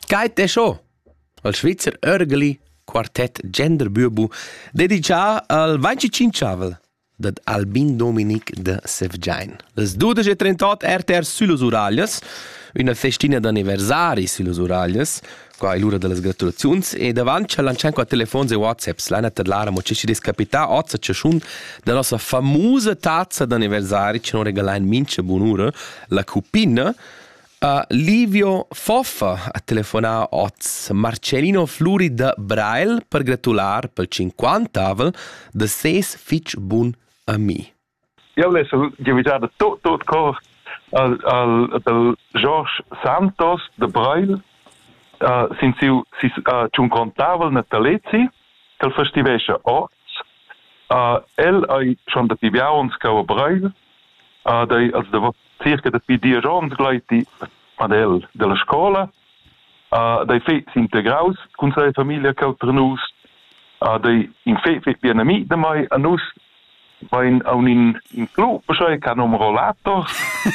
Kait è show. Al Svizzer Örgeli quartet Gender Bübu dedica al 25 dad Albin Dominic de Sevgiain. Les 12:38 RTR Sulus Uralias, una festina d'anniversari Sulus Uralias, qua è l'ora delle gratulazioni, e davanti c'è lanciamo qua telefoni e WhatsApps. L'ana per l'ara, mo ci discapita, oggi c'è schon della nostra famosa tazza d'anniversari, ci non regala in mince buon'ora, la cupina. Livio Foffa a telefonare oggi Marcellino Fluri de Brail per gratulare per 50 de ses fitch bun a mi. Io adesso già tutto cor al George Santos de Brail si un contavel na Talezzi che festivesce oggi. El hai schon da pibiauns cau a Brail, dei als de circa da pidia jons gleiti adel della scola, dei fets integraus con sa famiglia cau ternus, dei in fet bien ami de mai a nus vain in club poi ca numero lato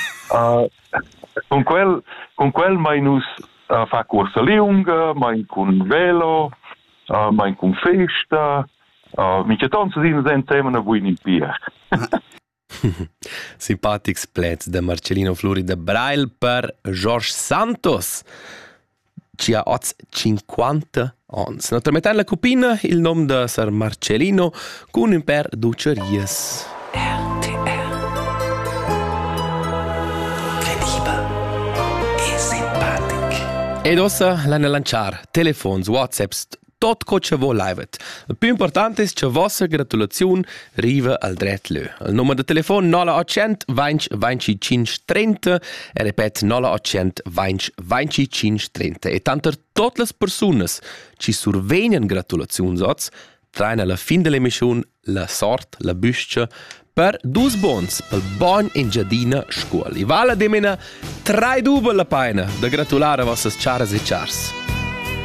con quel mai nus fa corsa lunga, mai con velo, mai con festa, mica tonse sin insieme a voi in pier. Simpatics plets de Marcellino Fluri de Brail per George Santos. Ci ha 50 ans. Naturalmente la copina il nome de Sir Marcellino con un per ducerias. RTR. Credibile e simpatic. Ed ossa l'hanno lanciar telefons, WhatsApps, tot co ce vo livet. Il più importante è che vostra gratulazione riva al dret lö. Il numero di telefono 0800 20 25 30 e repet 0800 20 25 30. E tanto tutte le persone ci survegnan gratulazioni traen alla fin dell'emissione la sorte, la buscia per dus bons pel bon in giardina scuola. I vale de mena 3 dubel la paina da gratulare a vostre charas e chars.